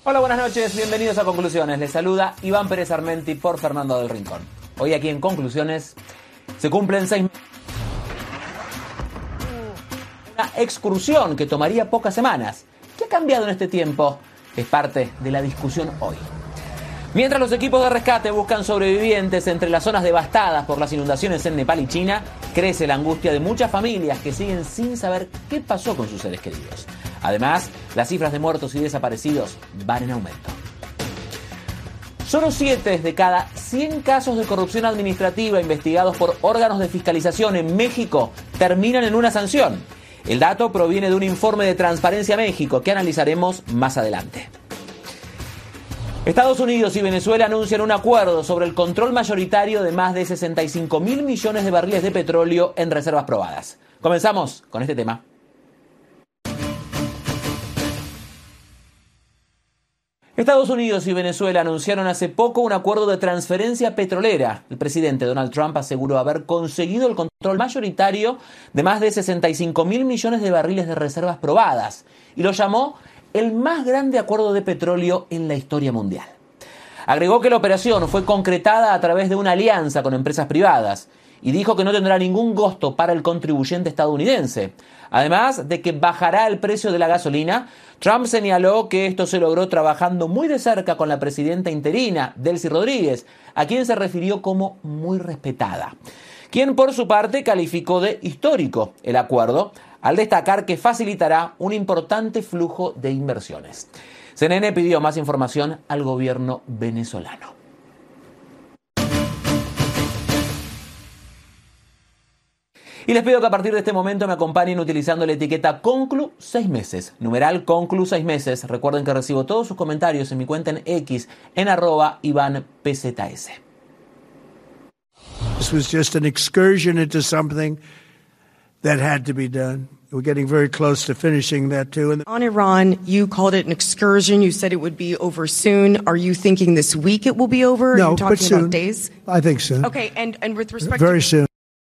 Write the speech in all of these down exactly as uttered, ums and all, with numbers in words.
Hola, buenas noches, bienvenidos a Conclusiones. Les saluda Iván Pérez Armenti por Fernando del Rincón. Hoy aquí en Conclusiones se cumplen seis meses. Una excursión que tomaría pocas semanas. ¿Qué ha cambiado en este tiempo? Es parte de la discusión hoy. Mientras los equipos de rescate buscan sobrevivientes entre las zonas devastadas por las inundaciones en Nepal y China, crece la angustia de muchas familias que siguen sin saber qué pasó con sus seres queridos. Además, las cifras de muertos y desaparecidos van en aumento. Solo siete de cada cien casos de corrupción administrativa investigados por órganos de fiscalización en México terminan en una sanción. El dato proviene de un informe de Transparencia México que analizaremos más adelante. Estados Unidos y Venezuela anuncian un acuerdo sobre el control mayoritario de más de sesenta y cinco mil millones de barriles de petróleo en reservas probadas. Comenzamos con este tema. Estados Unidos y Venezuela anunciaron hace poco un acuerdo de transferencia petrolera. El presidente Donald Trump aseguró haber conseguido el control mayoritario de más de sesenta y cinco mil millones de barriles de reservas probadas y lo llamó el más grande acuerdo de petróleo en la historia mundial. Agregó que la operación fue concretada a través de una alianza con empresas privadas y dijo que no tendrá ningún costo para el contribuyente estadounidense. Además de que bajará el precio de la gasolina, Trump señaló que esto se logró trabajando muy de cerca con la presidenta interina, Delcy Rodríguez, a quien se refirió como muy respetada, quien por su parte calificó de histórico el acuerdo, al destacar que facilitará un importante flujo de inversiones. C N N pidió más información al gobierno venezolano. Y les pido que a partir de este momento me acompañen utilizando la etiqueta Conclu seis meses, numeral Conclu seis meses. Recuerden que recibo todos sus comentarios en mi cuenta en X, en arroba Iván P Z S. This was just an excursion into something that had to be done. We're getting very close to finishing that too. And on Iran, you called it an excursion. You said it would be over soon. Are you thinking this week it will be over? No, Are you talking but soon. about days? I think soon. Okay, and, and with respect very to... soon.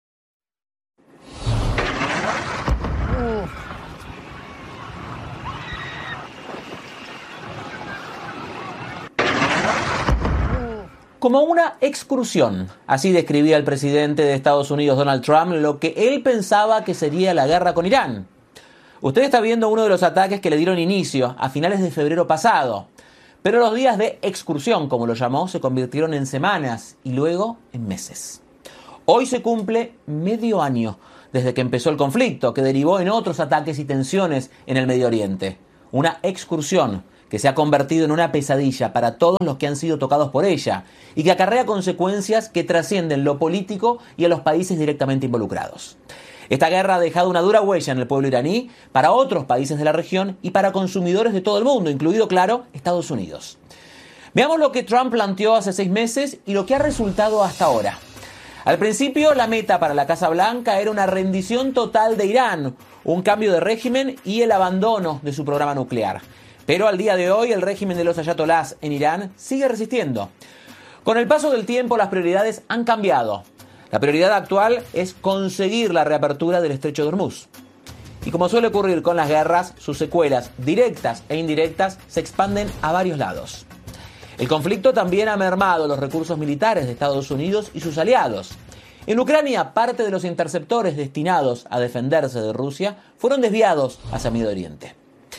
Como una excursión, así describía el presidente de Estados Unidos, Donald Trump, lo que él pensaba que sería la guerra con Irán. Usted está viendo uno de los ataques que le dieron inicio a finales de febrero pasado, pero los días de excursión, como lo llamó, se convirtieron en semanas y luego en meses. Hoy se cumple medio año desde que empezó el conflicto, que derivó en otros ataques y tensiones en el Medio Oriente. Una excursión que se ha convertido en una pesadilla para todos los que han sido tocados por ella y que acarrea consecuencias que trascienden lo político y a los países directamente involucrados. Esta guerra ha dejado una dura huella en el pueblo iraní, para otros países de la región y para consumidores de todo el mundo, incluido, claro, Estados Unidos. Veamos lo que Trump planteó hace seis meses y lo que ha resultado hasta ahora. Al principio, la meta para la Casa Blanca era una rendición total de Irán, un cambio de régimen y el abandono de su programa nuclear. Pero al día de hoy el régimen de los ayatolás en Irán sigue resistiendo. Con el paso del tiempo las prioridades han cambiado. La prioridad actual es conseguir la reapertura del estrecho de Hormuz. Y como suele ocurrir con las guerras, sus secuelas directas e indirectas se expanden a varios lados. El conflicto también ha mermado los recursos militares de Estados Unidos y sus aliados. En Ucrania, parte de los interceptores destinados a defenderse de Rusia fueron desviados hacia Medio Oriente.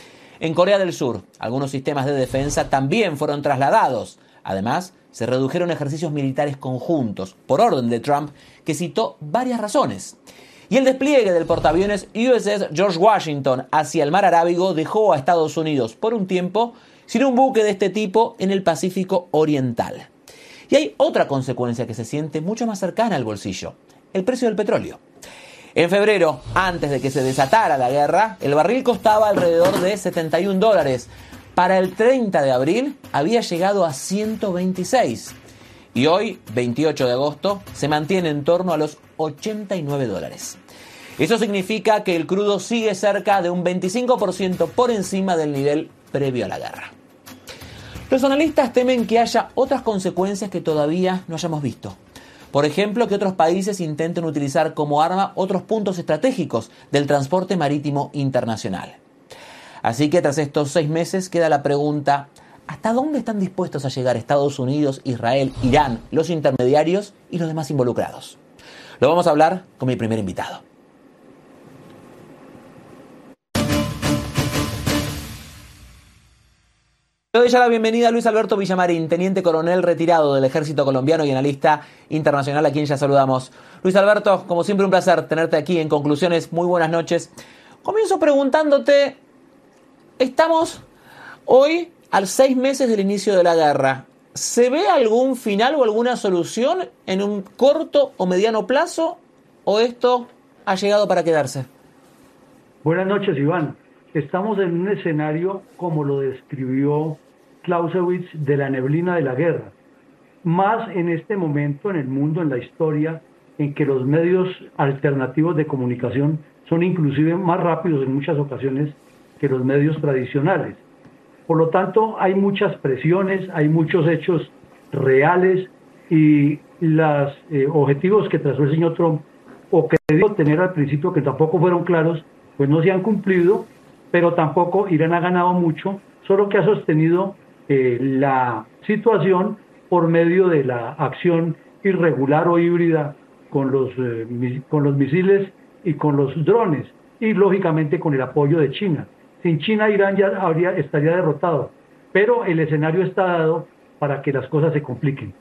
En Corea del Sur, algunos sistemas de defensa también fueron trasladados. Además, se redujeron ejercicios militares conjuntos, por orden de Trump, que citó varias razones. Y el despliegue del portaaviones U S S George Washington hacia el mar Arábigo dejó a Estados Unidos, por un tiempo, sin un buque de este tipo en el Pacífico Oriental. Y hay otra consecuencia que se siente mucho más cercana al bolsillo: el precio del petróleo. En febrero, antes de que se desatara la guerra, el barril costaba alrededor de setenta y un dólares. Para el treinta de abril había llegado a ciento veintiséis. Y hoy, veintiocho de agosto, se mantiene en torno a los ochenta y nueve dólares. Eso significa que el crudo sigue cerca de un veinticinco por ciento por encima del nivel previo a la guerra. Los analistas temen que haya otras consecuencias que todavía no hayamos visto. Por ejemplo, que otros países intenten utilizar como arma otros puntos estratégicos del transporte marítimo internacional. Así que tras estos seis meses queda la pregunta: ¿Hasta dónde están dispuestos a llegar Estados Unidos, Israel, Irán, los intermediarios y los demás involucrados? Lo vamos a hablar con mi primer invitado. Le doy ya la bienvenida a Luis Alberto Villamarín, teniente coronel retirado del Ejército Colombiano y analista internacional, a quien ya saludamos. Luis Alberto, como siempre un placer tenerte aquí. En conclusiones, muy buenas noches. Comienzo preguntándote, estamos hoy a seis meses del inicio de la guerra. ¿Se ve algún final o alguna solución en un corto o mediano plazo, o esto ha llegado para quedarse? Buenas noches, Iván. Estamos en un escenario, como lo describió Clausewitz, de la neblina de la guerra. Más en este momento en el mundo, en la historia, en que los medios alternativos de comunicación son inclusive más rápidos en muchas ocasiones que los medios tradicionales. Por lo tanto, hay muchas presiones, hay muchos hechos reales y los eh, objetivos que trazó el señor Trump, o que debió tener al principio, que tampoco fueron claros, pues no se han cumplido. Pero tampoco Irán ha ganado mucho, solo que ha sostenido eh, la situación por medio de la acción irregular o híbrida con los, eh, mis, con los misiles y con los drones, y lógicamente con el apoyo de China. Sin China, Irán ya habría, estaría derrotado, pero el escenario está dado para que las cosas se compliquen.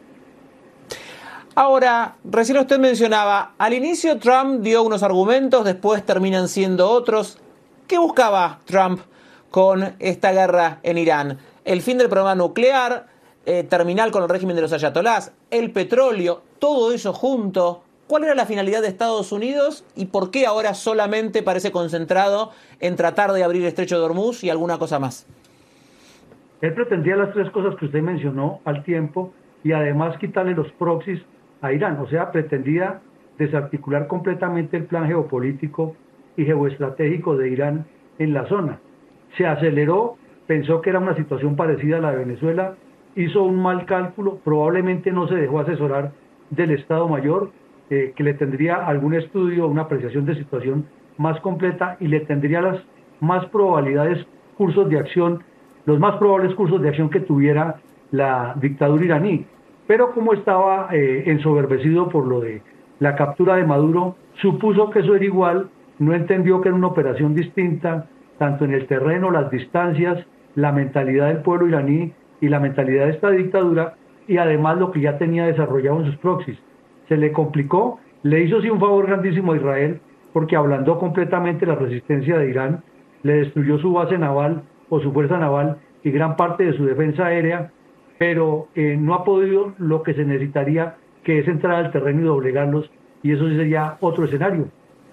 Ahora, recién usted mencionaba, al inicio Trump dio unos argumentos, después terminan siendo otros. ¿Qué buscaba Trump con esta guerra en Irán? El fin del programa nuclear, eh, terminar con el régimen de los ayatolás, el petróleo, todo eso junto. ¿Cuál era la finalidad de Estados Unidos y por qué ahora solamente parece concentrado en tratar de abrir el estrecho de Hormuz y alguna cosa más? Él pretendía las tres cosas que usted mencionó al tiempo y además quitarle los proxies a Irán. O sea, pretendía desarticular completamente el plan geopolítico y geoestratégico de Irán en la zona. Se aceleró, pensó que era una situación parecida a la de Venezuela, hizo un mal cálculo, probablemente no se dejó asesorar del Estado Mayor, eh, que le tendría algún estudio, una apreciación de situación más completa y le tendría las más probabilidades, cursos de acción, los más probables cursos de acción que tuviera la dictadura iraní. Pero como estaba eh, ensoberbecido por lo de la captura de Maduro, supuso que eso era igual. No entendió que era una operación distinta, tanto en el terreno, las distancias, la mentalidad del pueblo iraní y la mentalidad de esta dictadura, y además lo que ya tenía desarrollado en sus proxies. Se le complicó, le hizo sí un favor grandísimo a Israel, porque ablandó completamente la resistencia de Irán, le destruyó su base naval o su fuerza naval y gran parte de su defensa aérea, pero eh, no ha podido lo que se necesitaría, que es entrar al terreno y doblegarlos, y eso sí sería otro escenario.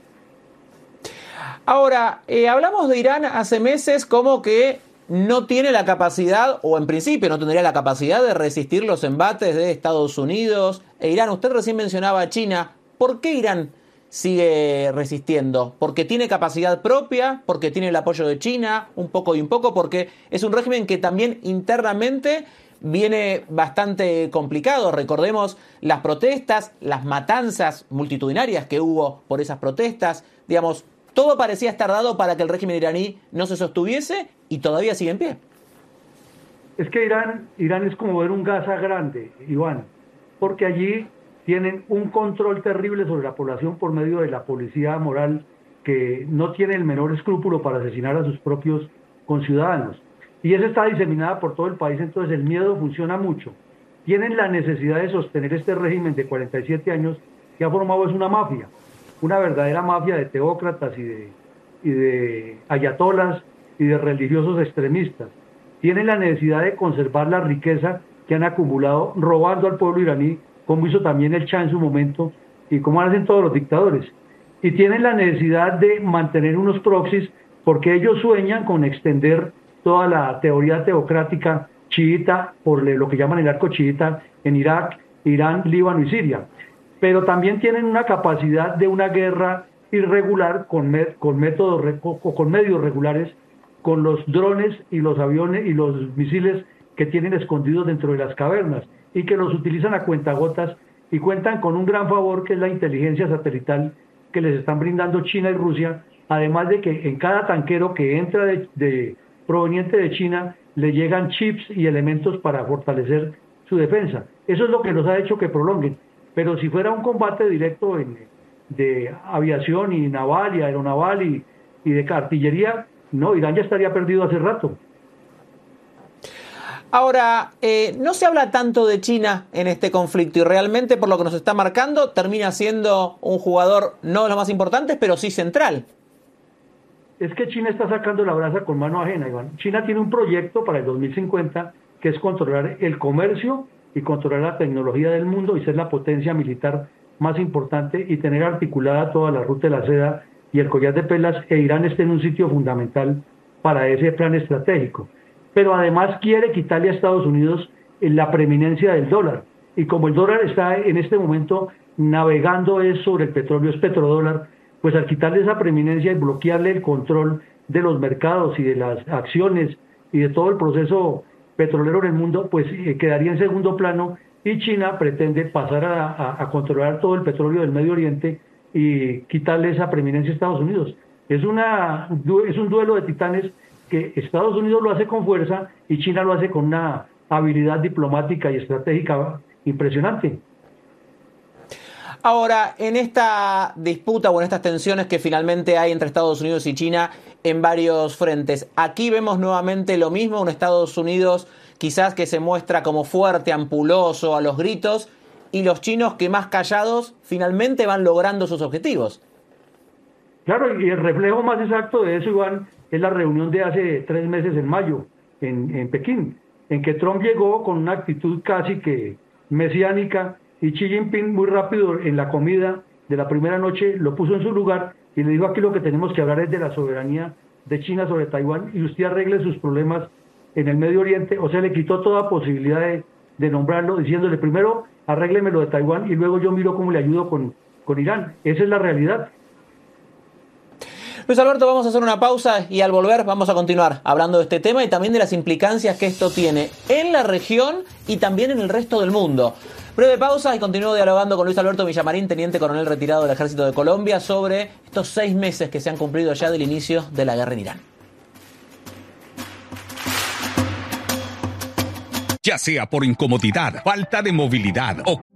Ahora, eh, hablamos de Irán hace meses como que no tiene la capacidad, o en principio no tendría la capacidad de resistir los embates de Estados Unidos e Irán. Usted recién mencionaba a China. ¿Por qué Irán sigue resistiendo? ¿Porque tiene capacidad propia? ¿Porque tiene el apoyo de China? Un poco y un poco, porque es un régimen que también internamente viene bastante complicado. Recordemos las protestas, las matanzas multitudinarias que hubo por esas protestas, digamos. Todo parecía estar dado para que el régimen iraní no se sostuviese y todavía sigue en pie. Es que Irán, Irán es como ver un Gaza grande, Iván, porque allí tienen un control terrible sobre la población por medio de la policía moral que no tiene el menor escrúpulo para asesinar a sus propios conciudadanos. Y esa está diseminada por todo el país, entonces el miedo funciona mucho. Tienen la necesidad de sostener este régimen de cuarenta y siete años que ha formado es una mafia. Una verdadera mafia de teócratas y de, y de ayatolas y de religiosos extremistas. Tienen la necesidad de conservar la riqueza que han acumulado robando al pueblo iraní, como hizo también el Shah en su momento y como hacen todos los dictadores. Y tienen la necesidad de mantener unos proxies porque ellos sueñan con extender toda la teoría teocrática chiita por lo que llaman el arco chiita en Irak, Irán, Líbano y Siria. Pero también tienen una capacidad de una guerra irregular con, me, con métodos o con medios regulares, con los drones y los aviones y los misiles que tienen escondidos dentro de las cavernas y que los utilizan a cuentagotas y cuentan con un gran favor que es la inteligencia satelital que les están brindando China y Rusia, además de que en cada tanquero que entra de, de proveniente de China le llegan chips y elementos para fortalecer su defensa. Eso es lo que nos ha hecho que prolonguen. Pero si fuera un combate directo en, de aviación y naval y aeronaval y, y de artillería, no, Irán ya estaría perdido hace rato. Ahora, eh, no se habla tanto de China en este conflicto y realmente, por lo que nos está marcando, termina siendo un jugador no de los más importantes, pero sí central. Es que China está sacando la brasa con mano ajena, Iván. China tiene un proyecto para el dos mil cincuenta que es controlar el comercio y controlar la tecnología del mundo y ser la potencia militar más importante y tener articulada toda la ruta de la seda y el collar de perlas, e Irán esté en un sitio fundamental para ese plan estratégico. Pero además quiere quitarle a Estados Unidos la preeminencia del dólar. Y como el dólar está en este momento navegando es sobre el petróleo, es petrodólar, pues al quitarle esa preeminencia y bloquearle el control de los mercados y de las acciones y de todo el proceso petrolero en el mundo, pues eh, quedaría en segundo plano, y China pretende pasar a, a, a controlar todo el petróleo del Medio Oriente y quitarle esa preeminencia a Estados Unidos. Es, una, es un duelo de titanes que Estados Unidos lo hace con fuerza y China lo hace con una habilidad diplomática y estratégica impresionante. Ahora, en esta disputa o en estas tensiones que finalmente hay entre Estados Unidos y China en varios frentes, aquí vemos nuevamente lo mismo, un Estados Unidos quizás que se muestra como fuerte, ampuloso, a los gritos, y los chinos que más callados finalmente van logrando sus objetivos. Claro, y el reflejo más exacto de eso, Iván, es la reunión de hace tres meses en mayo en, en Pekín, en que Trump llegó con una actitud casi que mesiánica y Xi Jinping muy rápido en la comida de la primera noche lo puso en su lugar y le dijo: aquí lo que tenemos que hablar es de la soberanía de China sobre Taiwán y usted arregle sus problemas en el Medio Oriente. O sea, le quitó toda posibilidad de, de nombrarlo, diciéndole: primero arrégleme lo de Taiwán y luego yo miro cómo le ayudo con, con Irán. Esa es la realidad. Luis Alberto, vamos a hacer una pausa y al volver vamos a continuar hablando de este tema y también de las implicancias que esto tiene en la región y también en el resto del mundo. Breve pausa y continúo dialogando con Luis Alberto Villamarín, teniente coronel retirado del Ejército de Colombia, sobre estos seis meses que se han cumplido ya del inicio de la guerra en Irán. Ya sea por incomodidad, falta de movilidad o